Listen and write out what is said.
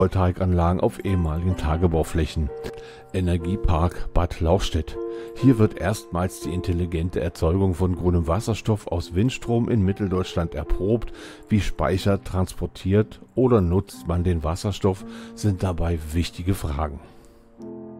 Photovoltaikanlagen auf ehemaligen Tagebauflächen. Energiepark Bad Lauchstädt. Hier wird erstmals die intelligente Erzeugung von grünem Wasserstoff aus Windstrom in Mitteldeutschland erprobt. Wie speichert, transportiert oder nutzt man den Wasserstoff, sind dabei wichtige Fragen.